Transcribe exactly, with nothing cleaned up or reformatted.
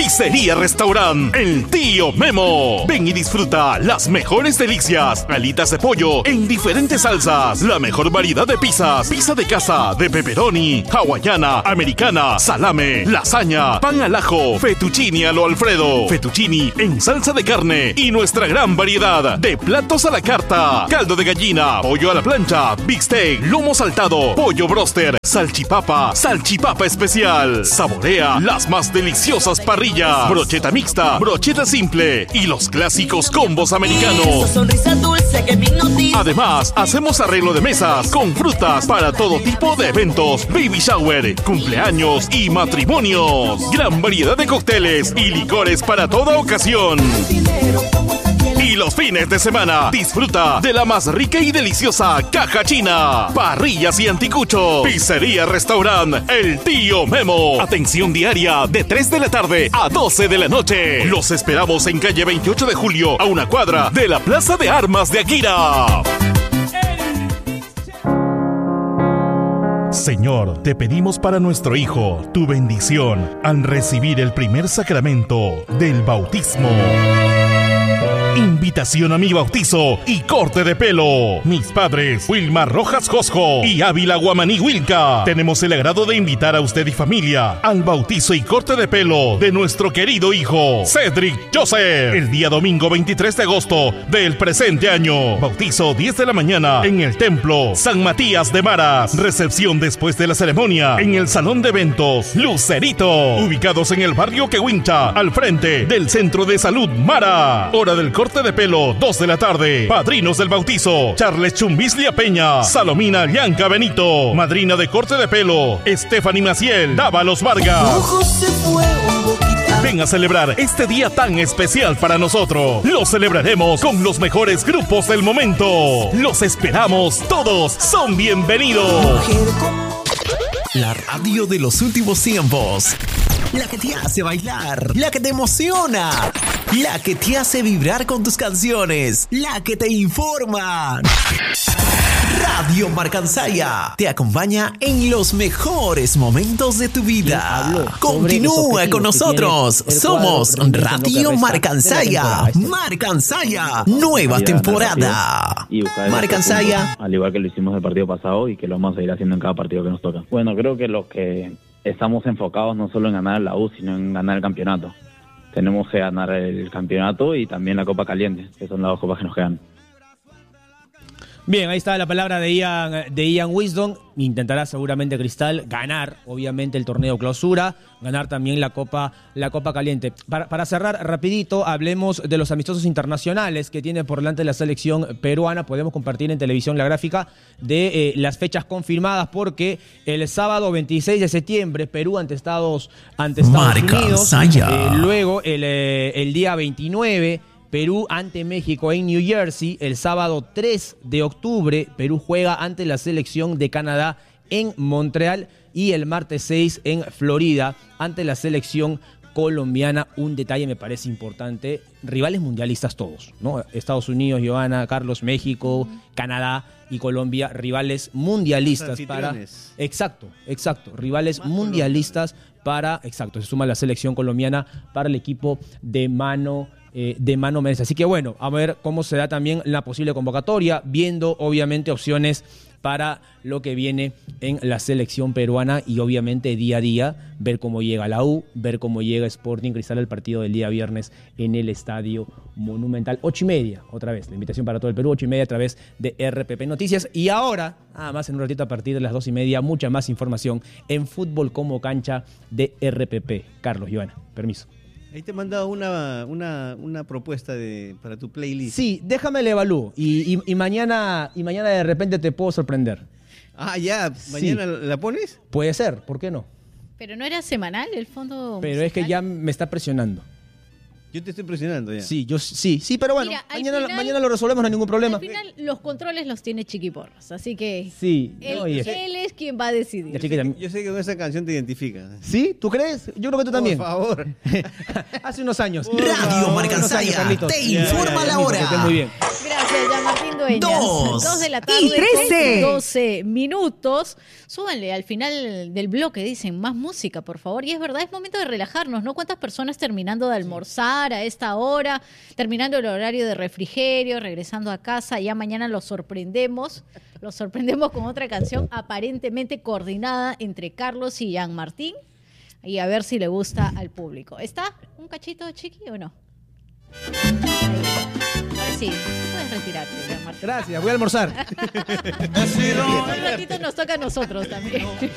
Pizzería Restaurant El Tío Memo. Ven y disfruta las mejores delicias. Alitas de pollo en diferentes salsas. La mejor variedad de pizzas. Pizza de casa, de pepperoni, hawaiana, americana, salame, lasaña, pan al ajo, fettuccini a lo Alfredo, fettuccini en salsa de carne y nuestra gran variedad de platos a la carta. Caldo de gallina, pollo a la plancha, big steak, lomo saltado, pollo broster, salchipapa, salchipapa especial. Saborea las más deliciosas parrillas, brocheta mixta, brocheta simple y los clásicos combos americanos. Además, hacemos arreglo de mesas con frutas para todo tipo de eventos, baby shower, cumpleaños y matrimonios. Gran variedad de cócteles y licores para toda ocasión. Y los fines de semana, disfruta de la más rica y deliciosa caja china, parrillas y anticuchos. Pizzería Restaurant El Tío Memo. Atención diaria de tres de la tarde a doce de la noche. Los esperamos en calle veintiocho de julio, a una cuadra de la Plaza de Armas de Aguira. Señor, te pedimos para nuestro hijo tu bendición al recibir el primer sacramento del bautismo. Invitación a mi bautizo y corte de pelo. Mis padres, Wilmar Rojas Josjo y Ávila Guamaní Wilca. Tenemos el agrado de invitar a usted y familia al bautizo y corte de pelo de nuestro querido hijo, Cedric Joseph, el día domingo veintitrés de agosto del presente año. Bautizo diez de la mañana en el Templo San Matías de Maras. Recepción después de la ceremonia en el Salón de Eventos Lucerito, ubicados en el barrio Quehuincha, al frente del Centro de Salud Mara. Hora del corte de pelo, dos de la tarde. Padrinos del bautizo: Charles Chumbislia Peña, Salomina Llanca Benito. Madrina de corte de pelo, Stephanie Maciel Dávalos Vargas. Ven a celebrar este día tan especial para nosotros. Lo celebraremos con los mejores grupos del momento. Los esperamos, todos son bienvenidos. La radio de los últimos tiempos. La que te hace bailar, la que te emociona, la que te hace vibrar con tus canciones, la que te informa. Radio Marcansaya te acompaña en los mejores momentos de tu vida. Continúa con nosotros. Somos Radio Marcansaya. Marcansaya, nueva temporada. Marcansaya. Al igual que lo hicimos el partido pasado y que lo vamos a seguir haciendo en cada partido que nos toca. Bueno, creo que los que estamos enfocados no solo en ganar la U, sino en ganar el campeonato. Tenemos que ganar el campeonato y también la Copa Caliente, que son las dos copas que nos quedan. Bien, ahí está la palabra de Ian, de Ian Wisdom. Intentará seguramente Cristal ganar, obviamente, el torneo clausura, ganar también la Copa, la Copa Caliente. Para, para cerrar rapidito, hablemos de los amistosos internacionales que tiene por delante la selección peruana. Podemos compartir en televisión la gráfica de eh, las fechas confirmadas, porque el sábado veintiséis de septiembre, Perú ante Estados, ante Estados Unidos. Eh, luego, el, eh, el día veintinueve, Perú ante México en New Jersey. El sábado tres de octubre, Perú juega ante la selección de Canadá en Montreal. Y el martes seis en Florida ante la selección colombiana. Un detalle me parece importante: rivales mundialistas todos, ¿no? Estados Unidos, Johanna, Carlos, México, Canadá y Colombia, rivales mundialistas para... Exacto, exacto, rivales Más mundialistas Colombia. para... Exacto, se suma la selección colombiana para el equipo de mano... Eh, de mano Menezes. Así que bueno, a ver cómo se da también la posible convocatoria, viendo obviamente opciones para lo que viene en la selección peruana y obviamente día a día ver cómo llega la U, ver cómo llega Sporting Cristal al partido del día viernes en el Estadio Monumental. Ocho y media, otra vez, la invitación para todo el Perú, ocho y media a través de R P P Noticias. Y ahora, nada más en un ratito a partir de las dos y media, mucha más información en Fútbol como Cancha de R P P. Carlos, Johanna, permiso. Ahí te he mandado una, una, una propuesta de, para tu playlist. Sí, déjame le evalúo y, y, y, mañana, y mañana de repente te puedo sorprender. Ah, ya, ¿mañana sí. la pones? Puede ser, ¿por qué no? Pero no era semanal el fondo Pero musical. Es que ya me está presionando. Yo te estoy presionando ya. Sí, yo sí, sí, pero bueno, Mira, mañana, final, mañana lo resolvemos, no hay ningún problema. Al final los controles los tiene Chiquiporras, así que sí, él, no, es, él es quien va a decidir. Yo sé, que, yo sé que con esa canción te identificas. ¿Sí? ¿Tú crees? Yo creo que tú también. Por favor. Hace unos años. Radio Marcansaya te informa la hora. Muy bien. Gracias, Jean Martín Dueñas. Dos. Dos de la tarde Y trece. con doce minutos. Súbanle al final del bloque, dicen, más música, por favor. Y es verdad, es momento de relajarnos, ¿no? ¿Cuántas personas terminando de almorzar a esta hora, terminando el horario de refrigerio, regresando a casa? Ya mañana los sorprendemos. Los sorprendemos con otra canción aparentemente coordinada entre Carlos y Jean Martín. Y a ver si le gusta al público. ¿Está un cachito, Chiqui, o no? Ahí. Ahora sí, puedes retirarte, Jean Martín. Gracias, voy a almorzar. Un ratito nos toca a nosotros también.